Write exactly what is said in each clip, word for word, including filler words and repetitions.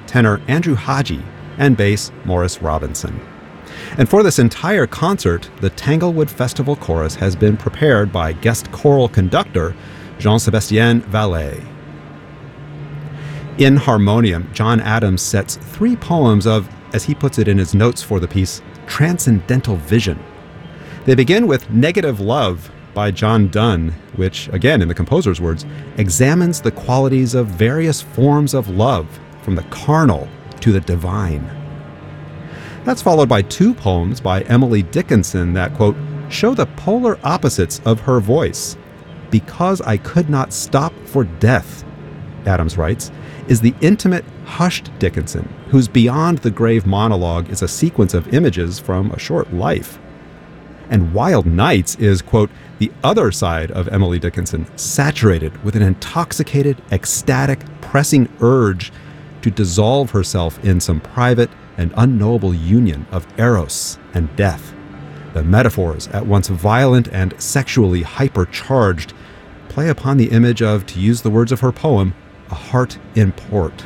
tenor Andrew Haji, and bass Morris Robinson. And for this entire concert, the Tanglewood Festival Chorus has been prepared by guest choral conductor Jean-Sébastien Vallet. In Harmonium, John Adams sets three poems of, as he puts it in his notes for the piece, transcendental vision. They begin with Negative Love by John Donne, which, again in the composer's words, examines the qualities of various forms of love, from the carnal to the divine. That's followed by two poems by Emily Dickinson that, quote, show the polar opposites of her voice. Because I Could Not Stop for Death, Adams writes, is the intimate, hushed Dickinson, whose Beyond the Grave monologue is a sequence of images from a short life. And Wild Nights is, quote, the other side of Emily Dickinson, saturated with an intoxicated, ecstatic, pressing urge to dissolve herself in some private and unknowable union of eros and death. The metaphors, at once violent and sexually hypercharged, play upon the image of, to use the words of her poem, a heart in port.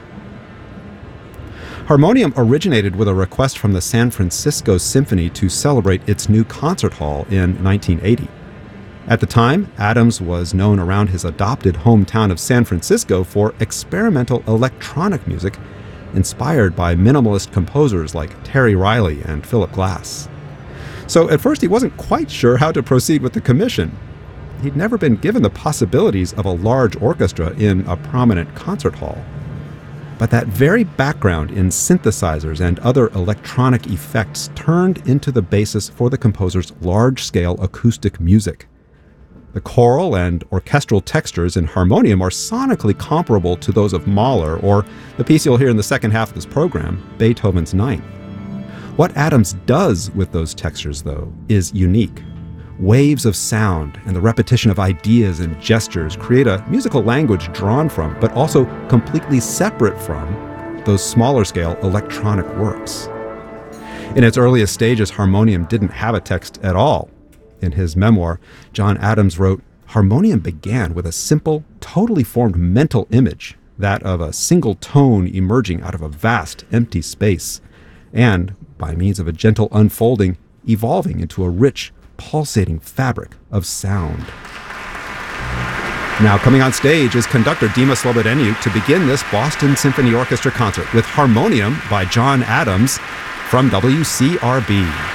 Harmonium originated with a request from the San Francisco Symphony to celebrate its new concert hall in nineteen eighty. At the time, Adams was known around his adopted hometown of San Francisco for experimental electronic music inspired by minimalist composers like Terry Riley and Philip Glass. So at first he wasn't quite sure how to proceed with the commission. He'd never been given the possibilities of a large orchestra in a prominent concert hall. But that very background in synthesizers and other electronic effects turned into the basis for the composer's large-scale acoustic music. The choral and orchestral textures in Harmonium are sonically comparable to those of Mahler, or the piece you'll hear in the second half of this program, Beethoven's Ninth. What Adams does with those textures, though, is unique. Waves of sound and the repetition of ideas and gestures create a musical language drawn from, but also completely separate from, those smaller-scale electronic works. In its earliest stages, Harmonium didn't have a text at all. In his memoir, John Adams wrote, Harmonium began with a simple, totally formed mental image, that of a single tone emerging out of a vast, empty space, and, by means of a gentle unfolding, evolving into a rich, pulsating fabric of sound. Now coming on stage is conductor Dima Slobodeniuk to begin this Boston Symphony Orchestra concert with Harmonium by John Adams from W C R B.